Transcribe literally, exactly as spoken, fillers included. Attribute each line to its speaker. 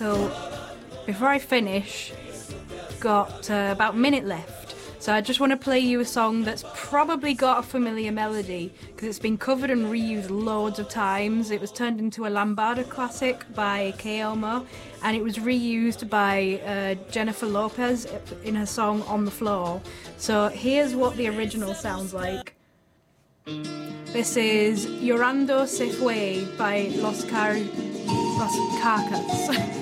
Speaker 1: So before I finish, got uh, about a minute left. So I just want to play you a song that's probably got a familiar melody because it's been covered and reused loads of times. It was turned into a Lambada classic by Kay Elmo, and it was reused by uh, Jennifer Lopez in her song On the Floor. So here's what the original sounds like. This is Llorando Se Fue by Los, Car- Los Carcas.